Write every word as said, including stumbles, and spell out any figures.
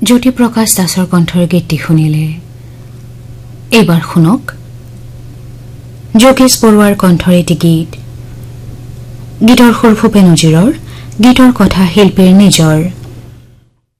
জ্যোতিপ্ৰকাশ দাসৰ কণ্ঠৰ গীতটি শুনিলে। এইবাৰ শুনক যোগেশ বৰুৱাৰ কণ্ঠৰ এটি গীত। গীতৰ সুৰ ভূপেন উজিৰৰ, গীতৰ কথা শিল্পীৰ নিজৰ।